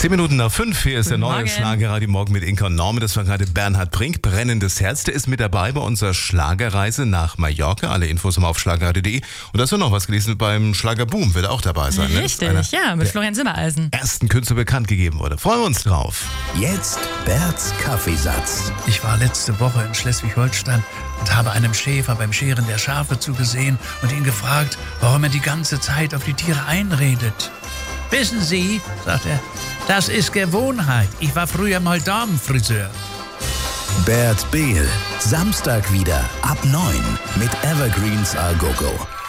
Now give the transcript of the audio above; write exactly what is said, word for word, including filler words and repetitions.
Zehn Minuten nach fünf, hier ist Guten der neue Morgen. Schlagerradio Morgen mit Inka und Norman. Das war gerade Bernhard Brink, Brennendes Herz. Der ist mit dabei bei unserer Schlagerreise nach Mallorca. Alle Infos haben wir auf schlagerradio punkt de. Und da hast du noch was gelesen, beim Schlagerboom wird er auch dabei sein. Ne? Richtig, Einer ja, mit der Florian Simmereisen. ersten Künstler bekannt gegeben wurde. Freuen wir uns drauf. Jetzt Berts Kaffeesatz. Ich war letzte Woche in Schleswig-Holstein und habe einem Schäfer beim Scheren der Schafe zugesehen und ihn gefragt, warum er die ganze Zeit auf die Tiere einredet. Wissen Sie, sagt er, das ist Gewohnheit. Ich war früher mal Damenfriseur. Bert Behl. Samstag wieder ab neun mit Evergreens A Go Go.